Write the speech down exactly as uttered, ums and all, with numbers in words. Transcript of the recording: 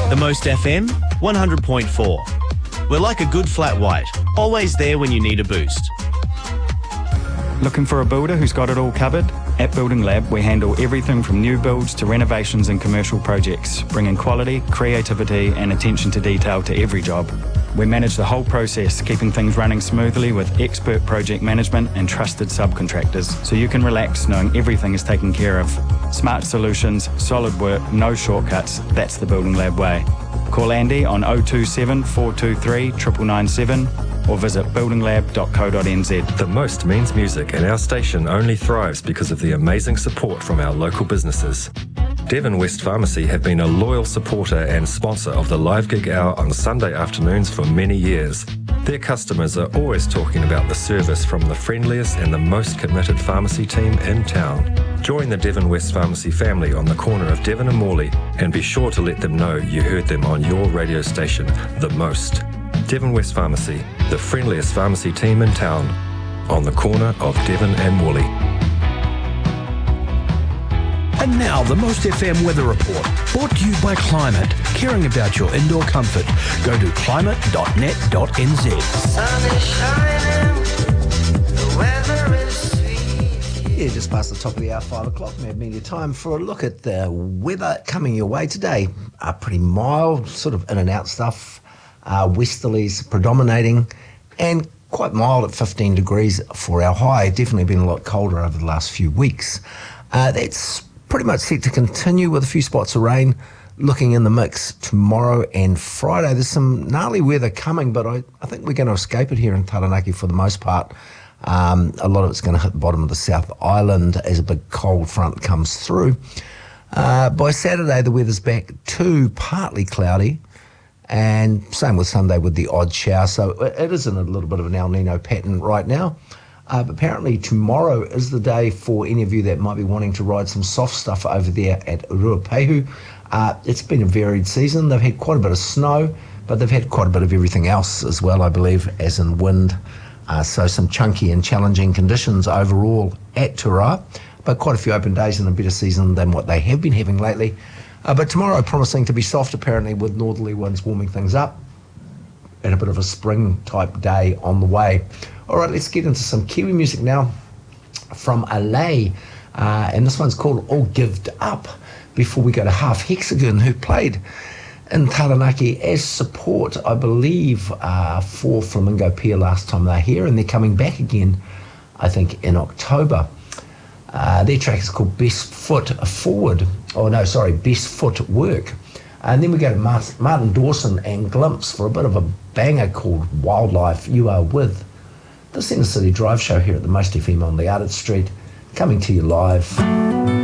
The Most F M, one hundred point four. We're like a good flat white, always there when you need a boost. Looking for a builder who's got it all covered? At Building Lab, we handle everything from new builds to renovations and commercial projects, bringing quality, creativity and attention to detail to every job. We manage the whole process, keeping things running smoothly with expert project management and trusted subcontractors, so you can relax knowing everything is taken care of. Smart solutions, solid work, no shortcuts. That's the Building Lab way. Call Andy on oh two seven, four two three, nine nine nine seven or visit building lab dot co dot n z. The Most means music, and our station only thrives because of the amazing support from our local businesses. Devon West Pharmacy have been a loyal supporter and sponsor of the Live Gig Hour on Sunday afternoons for many years. Their customers are always talking about the service from the friendliest and the most committed pharmacy team in town. Join the Devon West Pharmacy family on the corner of Devon and Morley, and be sure to let them know you heard them on your radio station, The Most. Devon West Pharmacy, the friendliest pharmacy team in town, on the corner of Devon and Morley. And now, the Most F M Weather Report, brought to you by Climate. Caring about your indoor comfort. Go to climate dot net dot n z. Sun is shining, the weather is sweet. Yeah, just past the top of the hour, five o'clock, Mad Media time for a look at the weather coming your way today. Uh, pretty mild, sort of in and out stuff. Uh, westerlies predominating, and quite mild at fifteen degrees for our high. Definitely been a lot colder over the last few weeks. Uh, that's pretty much set to continue with a few spots of rain looking in the mix tomorrow and Friday. There's some gnarly weather coming, but I, I think we're going to escape it here in Taranaki for the most part. Um, a lot of it's going to hit the bottom of the South Island as a big cold front comes through. Uh, by Saturday, the weather's back to partly cloudy, and same with Sunday with the odd shower. So it is in a little bit of an El Nino pattern right now. Uh, but apparently tomorrow is the day for any of you that might be wanting to ride some soft stuff over there at Ruapehu. Uh, it's been a varied season. They've had quite a bit of snow, but they've had quite a bit of everything else as well, I believe, as in wind. Uh, so some chunky and challenging conditions overall at Tura, but quite a few open days and a better season than what they have been having lately. Uh, but tomorrow promising to be soft, apparently, with northerly winds warming things up and a bit of a spring type day on the way. All right, let's get into some Kiwi music now from Alay, uh, and this one's called All Gived Up, before we go to Half Hexagon, who played in Taranaki as support, I believe, uh, for Flamingo Pier last time they were here, and they're coming back again, I think, in October. Uh, their track is called Best Foot Forward, oh no, sorry, Best Foot Work. And then we go to Martin Dawson and Glimpse for a bit of a banger called Wildlife You Are With. The Centre City Drive Show here at the Most F M on the Arnott Street, coming to you live.